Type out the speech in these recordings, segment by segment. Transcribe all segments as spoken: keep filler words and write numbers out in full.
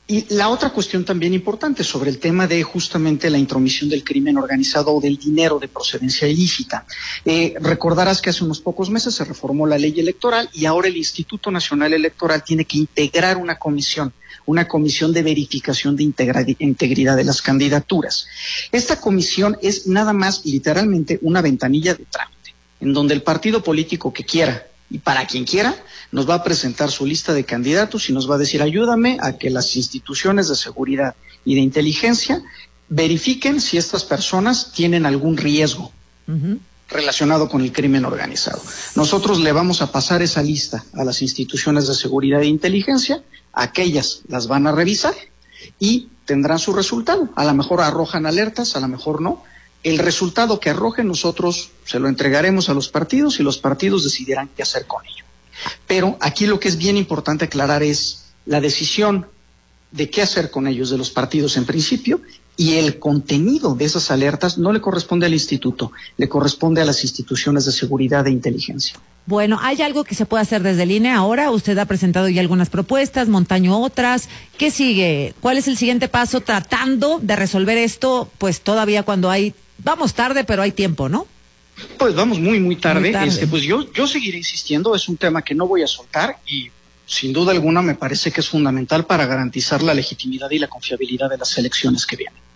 Y la otra cuestión también importante sobre el tema de justamente la intromisión del crimen organizado o del dinero de procedencia ilícita. Eh, recordarás que hace unos pocos meses se reformó la ley electoral y ahora el Instituto Nacional Electoral tiene que integrar una comisión, una comisión de verificación de integridad de las candidaturas. Esta comisión es nada más literalmente una ventanilla de trámite, en donde el partido político que quiera y para quien quiera, nos va a presentar su lista de candidatos y nos va a decir, ayúdame a que las instituciones de seguridad y de inteligencia verifiquen si estas personas tienen algún riesgo uh-huh. relacionado con el crimen organizado. Nosotros le vamos a pasar esa lista a las instituciones de seguridad e inteligencia, aquellas las van a revisar y tendrán su resultado. A lo mejor arrojan alertas, a lo mejor no. El resultado que arroje nosotros se lo entregaremos a los partidos y los partidos decidirán qué hacer con ello. Pero aquí lo que es bien importante aclarar es la decisión de qué hacer con ellos de los partidos en principio, y el contenido de esas alertas no le corresponde al instituto, le corresponde a las instituciones de seguridad e inteligencia. Bueno, ¿hay algo que se puede hacer desde el I N E ahora? Usted ha presentado ya algunas propuestas, Montaño otras. ¿Qué sigue? ¿Cuál es el siguiente paso tratando de resolver esto? Pues todavía cuando hay, vamos tarde, pero hay tiempo, ¿no? Pues vamos muy, muy tarde. Muy tarde. Este, pues yo, yo seguiré insistiendo, es un tema que no voy a soltar y sin duda alguna me parece que es fundamental para garantizar la legitimidad y la confiabilidad de las elecciones que vienen.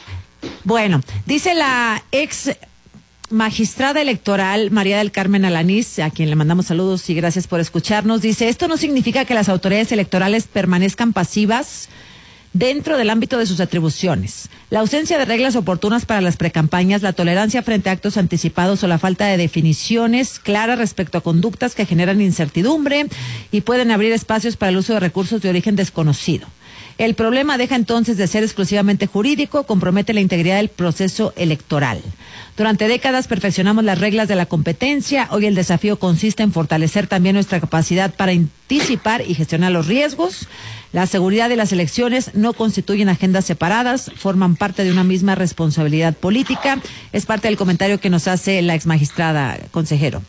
Bueno, dice la ex magistrada electoral María del Carmen Alanís, a quien le mandamos saludos y gracias por escucharnos, dice, esto no significa que las autoridades electorales permanezcan pasivas dentro del ámbito de sus atribuciones. La ausencia de reglas oportunas para las precampañas, la tolerancia frente a actos anticipados o la falta de definiciones claras respecto a conductas que generan incertidumbre y pueden abrir espacios para el uso de recursos de origen desconocido. El problema deja entonces de ser exclusivamente jurídico, compromete la integridad del proceso electoral. Durante décadas perfeccionamos las reglas de la competencia, hoy el desafío consiste en fortalecer también nuestra capacidad para anticipar y gestionar los riesgos. La seguridad de las elecciones no constituyen agendas separadas, forman parte de una misma responsabilidad política. Es parte del comentario que nos hace la exmagistrada, consejero.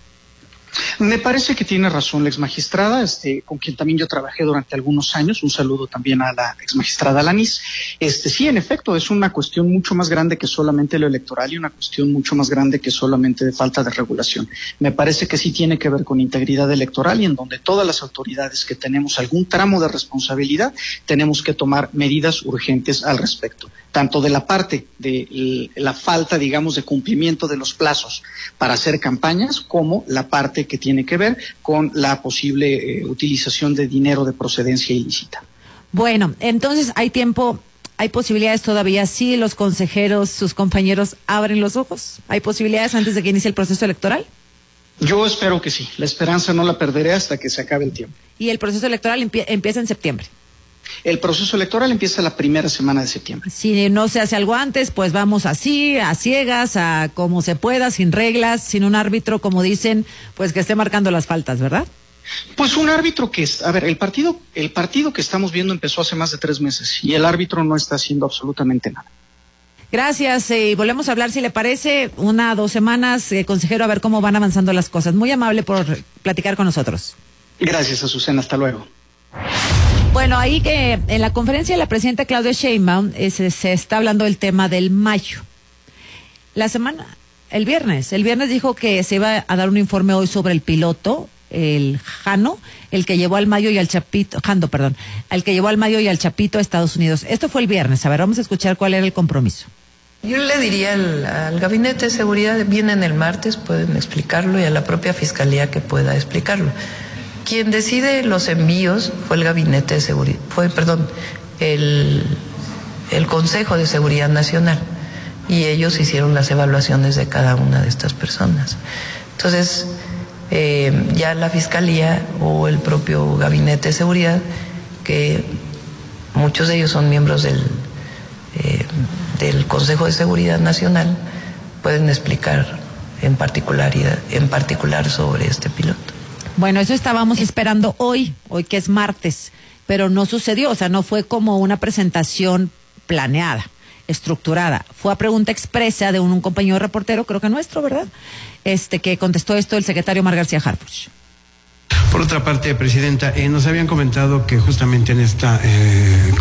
Me parece que tiene razón la exmagistrada, este, con quien también yo trabajé durante algunos años. Un saludo también a la exmagistrada Alanís. Este, sí, en efecto, es una cuestión mucho más grande que solamente lo electoral y una cuestión mucho más grande que solamente de falta de regulación. Me parece que sí tiene que ver con integridad electoral y en donde todas las autoridades que tenemos algún tramo de responsabilidad tenemos que tomar medidas urgentes al respecto. Tanto de la parte de la falta, digamos, de cumplimiento de los plazos para hacer campañas, como la parte que tiene que ver con la posible eh, utilización de dinero de procedencia ilícita. Bueno, entonces hay tiempo, hay posibilidades todavía, sí, los consejeros, sus compañeros abren los ojos, ¿hay posibilidades antes de que inicie el proceso electoral? Yo espero que sí, la esperanza no la perderé hasta que se acabe el tiempo. ¿Y el proceso electoral empie- empieza en septiembre? El proceso electoral empieza la primera semana de septiembre. Si no se hace algo antes, pues vamos así, a ciegas, a como se pueda, sin reglas, sin un árbitro, como dicen, pues que esté marcando las faltas, ¿verdad? Pues un árbitro que es, a ver, el partido, el partido que estamos viendo empezó hace más de tres meses y el árbitro no está haciendo absolutamente nada. Gracias, y eh, volvemos a hablar, si le parece, una, dos semanas, eh, consejero, a ver cómo van avanzando las cosas. Muy amable por platicar con nosotros. Gracias, Azucena, hasta luego. Bueno, ahí que en la conferencia de la presidenta Claudia Sheinbaum eh, se, se está hablando del tema del mayo. La semana, el viernes, el viernes dijo que se iba a dar un informe hoy sobre el piloto, el Jano, el que llevó al Mayo y al Chapito, Jando, perdón, al que llevó al Mayo y al Chapito a Estados Unidos. Esto fue el viernes. A ver, vamos a escuchar cuál era el compromiso. Yo le diría al, al Gabinete de Seguridad, vienen el martes, pueden explicarlo, y a la propia Fiscalía que pueda explicarlo. Quien decide los envíos fue el Gabinete de Seguridad, fue, perdón, el, el Consejo de Seguridad Nacional, y ellos hicieron las evaluaciones de cada una de estas personas. Entonces, eh, ya la Fiscalía o el propio Gabinete de Seguridad, que muchos de ellos son miembros del, eh, del Consejo de Seguridad Nacional, pueden explicar en particularidad, en particular sobre este piloto. Bueno, eso estábamos esperando hoy, hoy que es martes, pero no sucedió, o sea, no fue como una presentación planeada, estructurada. Fue a pregunta expresa de un, un compañero reportero, creo que nuestro, ¿verdad? Este, que contestó esto el secretario Omar García Harfuch. Por otra parte, Presidenta, eh, nos habían comentado que justamente en esta... Eh,